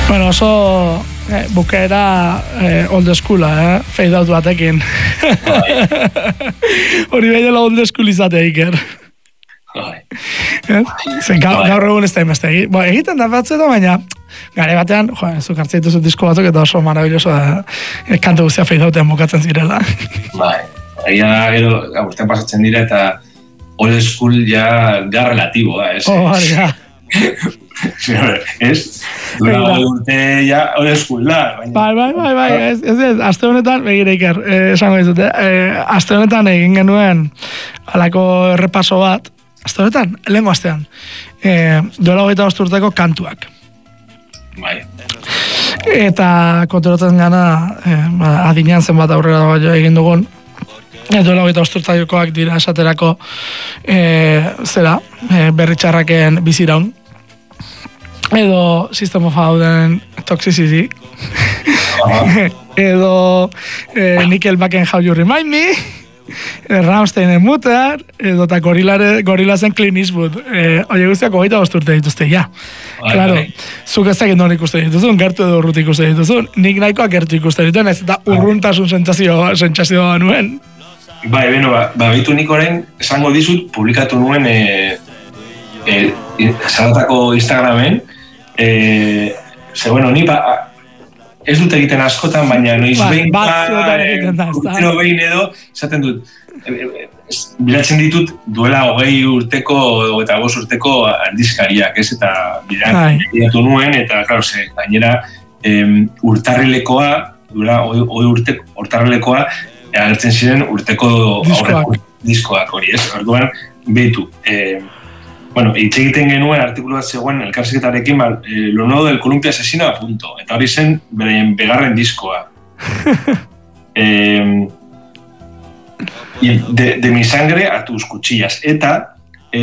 Bueno, oso bukaera old schoola, fade out batekin. Hori behidela old school izatea, Iker. Gaur egun ez da imazte. Egiten da batzeta, baina gare batean, zuk hartzea dituzu disko batzuk eta oso maravilloso kantu guztia fade outean bukatzen zirela. Bai, gero, urtean pasatzen dira eta old school ja relatiboa, ez? Ja. Ez? Dura urte ja old school da. Bai, ez, aste honetan, begira Iker, esango dizute, aste honetan egin genuen halako errepaso bat, aste honetan, lehengo astean, duela 25 urteko kantuak. Bai. Eta konturatzen gana, adinean zenbat aurrera egin dugun, duela 25 urtekoak dira esaterako berritxarraken biziraun, edo System of a Down Toxicity, edo Nickelbacken How You Remind Me, Rammsteinen Mutter, edo eta Gorillasen Clint Eastwood. Oie guztiak 25 urte dituzte, ja. Claro, zuk ez egin non ikusten dituzun, gertu edo urruti ikusten dituzun, nik nahikoak gertu ikusten dituen, ez eta urruntasun sentsazioa nuen. Bai, baitu nik orain, esango dizut, publikatu nuen zaratako Instagramen, ni ez dut egiten askotan, baina noiz behin urtero behin edo, esaten dut, bilatzen ditut duela 20 urteko eta 5 urteko aldizkariak, ez? Eta bilatu nuen, eta, klaro, gainera, urtarrilekoa, duela 20 urtarrilekoa, agertzen ziren urteko diskoak hori, ez? Orduan, behitu. Hitz egiten genuen artikulu bat zegoen elkarrizketarekin, lo nuevo del Columpio Asesino a punto. Eta hori zen beraien begarren diskoa. De mi sangre a tus cuchillas. Eta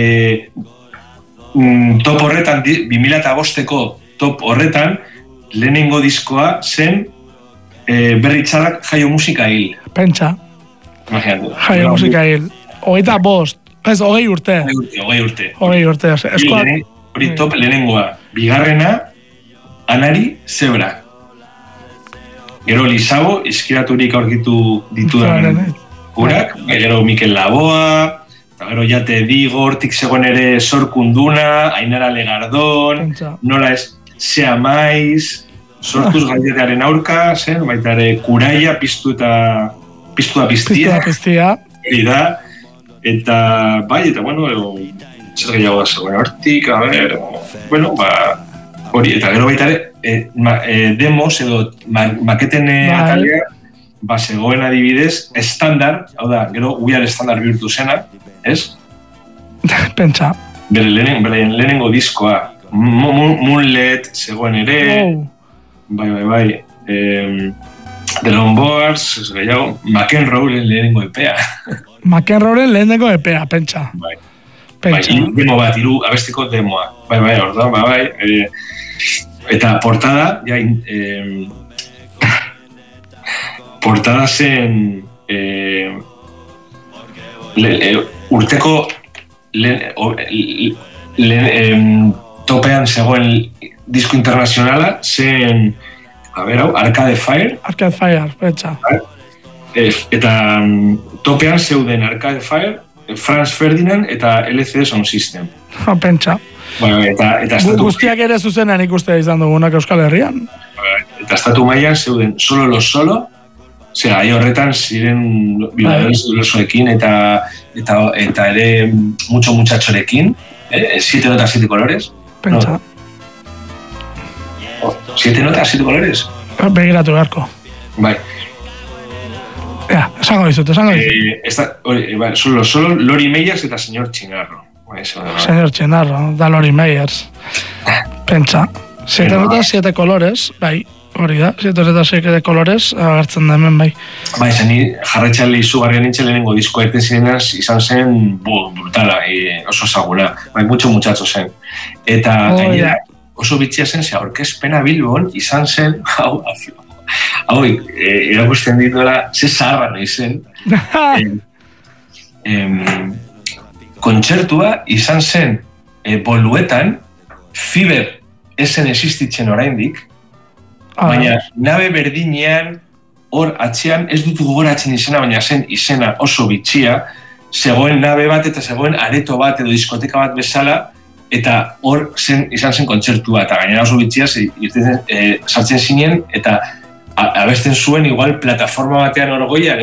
top horretan, 2005ko top horretan, lehenengo diskoa zen berritxarrak Jaio Musika Hil. Pentsa. Imaginatu. Jaio Musika Hil. 25. Ez, 20 urte. 20 urte. Hori top lehenengoa. Bigarrena, Anari Zebra. Gero Lizabo, izkiraturik aurkitu ditudan urak. Gero Mikel Laboa, eta gero Jate Digo, hortik zegoen ere Sorkunduna, Ainara Legardón, nola ez, Sea Maiz, sortuz gaidetearen aurka, baita ere Kuraia, piztu da piztia. Hori da. Eta, zer gehiago da zegoen hortik, hori, eta gero baita ere, demos edo maketen atalea, zegoen adibidez, estandar, hau da, gero guiar estandar bihurtu zena, ez? Pentsa. Bere lehenengo diskoa, Moonlet zegoen ere, bai, The Lombards, ez gehiago, McEnroe lehenengo epea. McEnroe lehenengo epea, pentsa. Bai, demo bat, abestiko demoa. Bai, orduan, eta portada, portada zen urteko topean zegoen disko internazionala zen Arcade Fire, pentsa. Eta topean zeuden Arcade Fire, Franz Ferdinand eta LCD Sound System. Pentsa. Guztiak ere zuzenan ikustea izan dugunak Euskal Herrian. Eta estatu mailan zeuden Solo los Solo, horretan ziren violadores losoekin eta ere mucho muchachorekin, 7 notas, 7 colores. Pentsa. 7 notas, 7 colores? Begiratu beharko. Bai. Esango dizut. Solo Lori Meyers eta Señor Chinarro. Señor Chinarro, da Lori Meyers. Pentsa. 7 notas, 7 colores, bai. Hori da, 7 notas, 7 colores, agertzen da hemen, bai. Bai, zeni jarretxale izugarrian nintzen lehenengo diskoa erten zirenaz, izan zen brutala, oso ezaguna. Bai, mucho zen. Eta gainera, oso bitxia zen, aurkezpena Bilbon izan zen, irakusten dituela, ze zaharra nahi zen. Kontzertua izan zen Boluetan, Fiber esen existitzen oraindik, baina nabe berdinean, hor atzean ez dut gogoratzen izena, baina zen izena oso bitxia, zegoen nabe bat eta zegoen areto bat edo diskoteka bat bezala, eta hor izan zen kontzertua, eta gainera oso bitxia sartzen zinen, eta abesten zuen igual plataforma batean hor goian.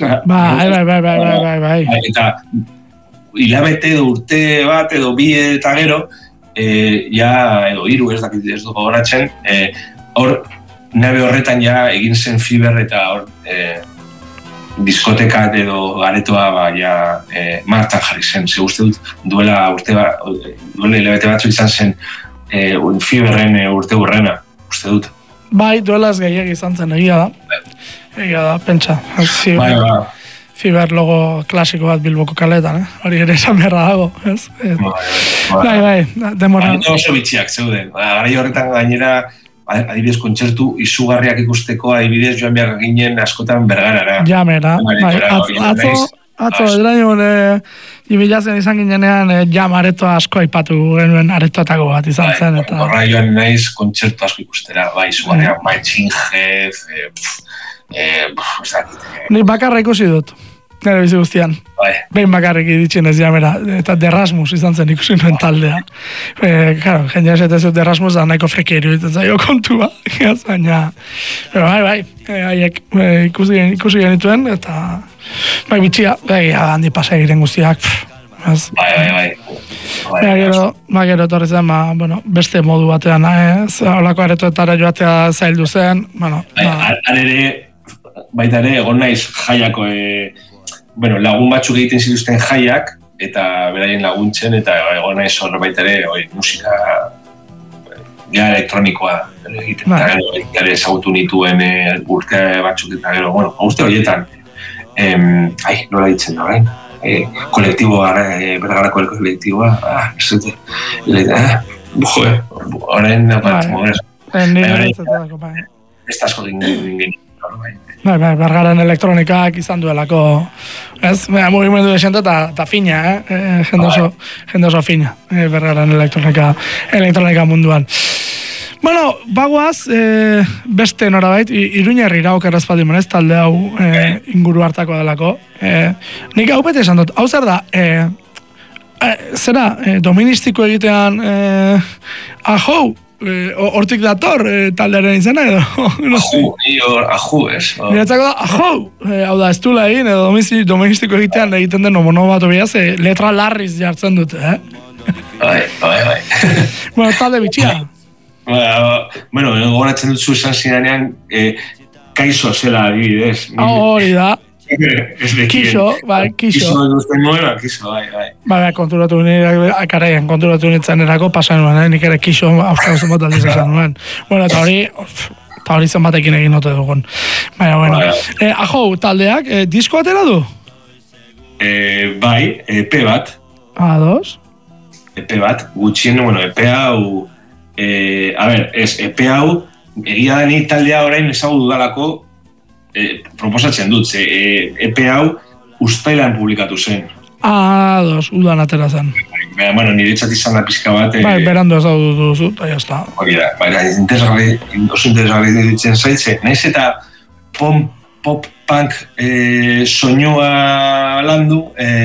Bai. Eta hilabete edo urte bat edo bi eta gero, edo hiru ez dakit ez du gogoratzen, hor nabe horretan ja egin zen Fiber eta hor diskoteka edo aretoa martan jarri zen. Ze uste dut duela hilabete batzu izan zen Fiberren urte hurrena, uste dut. Bai, duelaz gehiagi izan zen, egia da, pentsa. Fiber logo klasiko bat Bilboko kaletan, hori ere esan beharra dago, ez? Bai, demora. Baina oso bitxiak zeuden, garai horretan gainera, adibidez kontzertu izugarriak ikusteko, adibidez joan behar ginen askotan Bergarara. Jamera, atzo edraion ibilazien izan ginenean jam aretoa asko aipatu genuen aretoatako bat izan zen. Horra joan naiz kontzertu asko ikustera, bai, izugarriak, bai, txingez, Ni bakarra ikusi dut, nire bizi guztian. Behin bakarrik iritsin ez jamera, eta Derrasmus izan zen ikusi nuen taldea. Claro, jendea esatezu Derrasmus da nahiko freki iruditzen zaio kontua, baina, bai, haiek ikusi genituen, eta bai bitxia, handi pasa egiren guztiak. Bai. Gero etorri zen, beste modu batean, holako aretoetara joatea zaildu zen, baita ere, egon naiz jaiako, lagun batzuk egiten zituzten jaiak, eta beraien laguntzen, eta egon naiz hor baita ere, musika elektronikoa egiten, eta ere ezagutu nituen urte batzuk, eta gero, uste horietan, nola ditzen da, orain? Kolektiboa, Bergarako kolektiboa, orain, ez asko ginen. Bai, Bergaren elektronikak izan duelako, ez? Mugimendu desente eta fina, jende oso fina, Bergaren elektronika munduan. Bueno, bagoaz, beste norabait, Iruñerrira okerrezpaldi manez, talde hau inguru hartako delako. Nik hau bete esan dut, hau zer da, zera, doministiko egitean, ahou, hortik dator taldearen izena edo? Aju, ez. Niretzako da, ahou! Hau da, ez dula egin, edo doministiko egitean egiten den monobatu biaz, letra larriz jartzen dute, Bai. Bueno, talde bitxia. Bueno, gogoratzen dut zu esan zinanean, Kaixo zela adibidez. Hori da. Kixo. Kixo duzten nueva, Kixo, bai. Konturatu nintzen erako pasan nuen, nik ere Kixo auskauzen bat aldiz esan nuen. Bueno, eta hori zenbatekin egin note dugun. Baina, bueno. Ajo, taldeak, disko atera du? Bai, EP bat. Ados? EP bat, gutxien, EP hau, EP hau, egia da ni taldea orain ezagu dudalako, proposatzen dut, EP hau uztailan publikatu zen. Ados, udan atera zen. Bueno, nire txat izan da pizka bat... Bai, berandu ez hau duzu, eta jazta. Hori da, oso interesgarri ditzen zaitze. Naiz eta pop-punk soinua landu,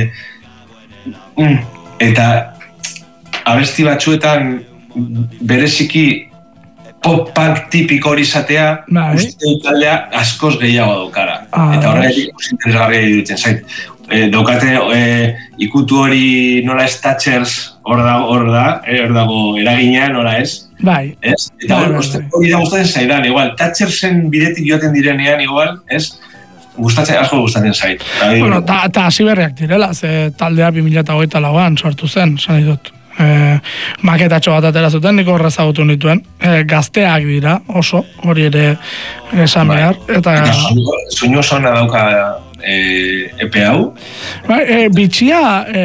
eta abesti batzuetan bereziki pop-punk tipiko hori izatea, uste dut taldea askoz gehiago daukara. Eta horretik interesgarria ditzen zait. Daukate ikutu hori nola ez Thatchers hor dago eragina, nola ez? Bai. Eta hori da gustatzen zaidan, igual, Thatchersen bidetik joaten direnean, igual, ez? Asko gustatzen zait. Bueno, eta hasi berriak direla, ze taldea 2008an sortu zen, zan dut. Maketatxo bat atera zuten, niko horrezagutu nituen. Gazteak dira, oso, hori ere esan behar. Soinu oso hona dauka EP hau? Bitxia,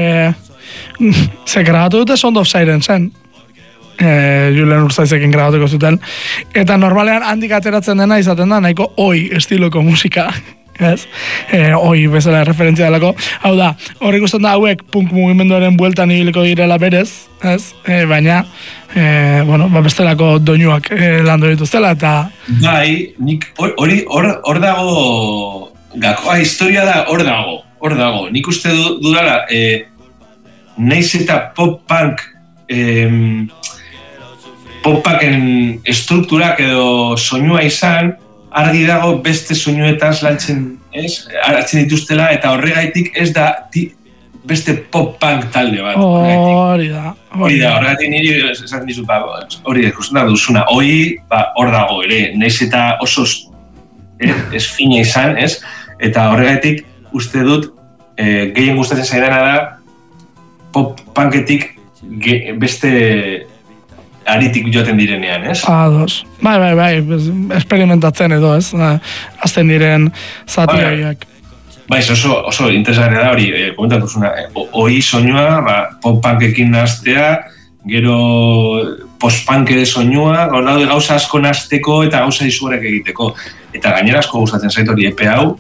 ze grabatu dute Sound of Siren zen. Julen Urzaizekin grabatuko zuten. Eta normalean handik ateratzen dena izaten da, nahiko oi estiloko musika. ez? Hoi bezala referentzia delako. Hau da, horrik usten da hauek punk mugimenduaren bueltan ibiliko direla berez, ez? Baina, bestelako doinuak landu dituztela, eta... Bai, nik hor dago, gakoa historia da hor dago. Nik uste dudala, naiz eta pop-punk, pop-punken estrukturak edo soinua izan, argi dago beste soinuetaz lantzen, hartzen dituztela, eta horregaitik ez da beste pop-punk talde bat. Hori da. Horregatik niri esan dizut, hori ikusten da duzuna. Hor dago ere, naiz eta oso ez fina izan, ez? Eta horregatik uste dut, gehien gustatzen zaidana da, pop-punketik beste aritik joaten direnean, ez? Ados. Bai, experimentatzen edo, ez? Azten diren zatiaiak. Bai, oso interesgarria da hori, komentatu zuna, hori soinua, pop-punkekin naztea, gero post-punk ere soinua, gaur daude gauza asko nazteko eta gauza izugarek egiteko. Eta gainera asko gustatzen zait hori epe hau,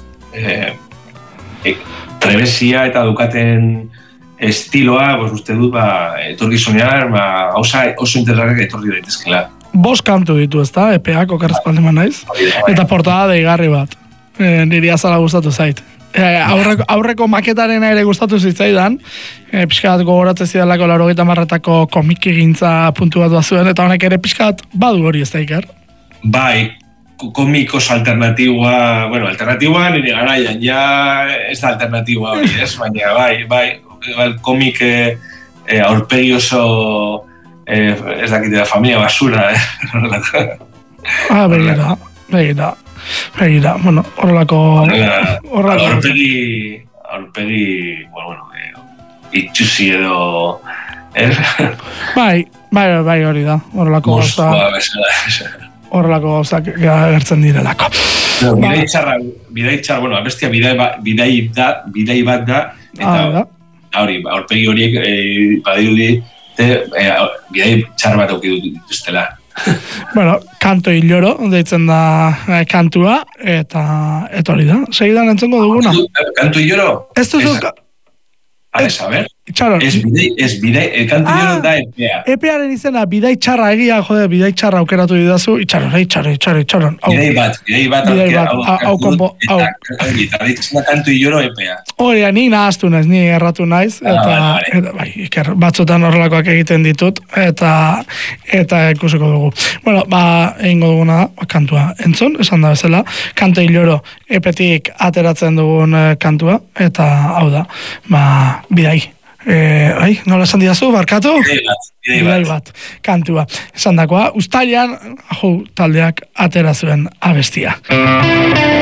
trebesia eta dukaten estiloa, uste dut, etorkizunean, gauza oso interesgarriak etorri daitezkela. 5 kantu ditu, ez da, epeak okarrezpaldeman naiz, eta portada deigarri bat, niri azala gustatu zait. Aurreko maketaren ere gustatu zitzaidan, pixkat gogoratzen zidalako 80-etako komiki gintza puntu bat bazuen, eta honek ere pixkat badu hori, ez da, Iker? Bai, komikos alternatiboa, alternatiboa nire garaian, ja ez da alternatiboa hori, ez? Baina, bai, komik aurpegi oso, ez dakite da, familia basura, begira. Horrelako... Aurpegi, itxusi edo... Bai, hori da. Horrelako gauzak gertzen direlako. Bidai txarra, bestia bidai bat da, eta hori, aurpegi horiek badirudi, bidai txarra bat auki dituztela. Kanto Illoro, deitzen da kantua, eta hori da. Segidan entzongo duguna. Kanto Illoro? Ez duzu... A ver. Itxaron. Ez bidai, kanto Illoro da epea. Epearen izena, bidai txarra egia, bidai txarra aukeratu didazu, itxaron. Bidai bat, hau kombo, hau. Eta ditzen da kanto Illoro epea. Hori, ni nahaztu naiz, ni erratu naiz, eta Iker, batzutan horrelakoak egiten ditut, eta ikusiko dugu. Egingo duguna da, kantua entzun, esan da bezala, kanto Illoro epetik ateratzen dugun kantua, eta hau da, bidai. Nola esan didazu, barkatu? Bidai bat, kantua. Esan dakoa, uztailean, taldeak atera zuen abestia.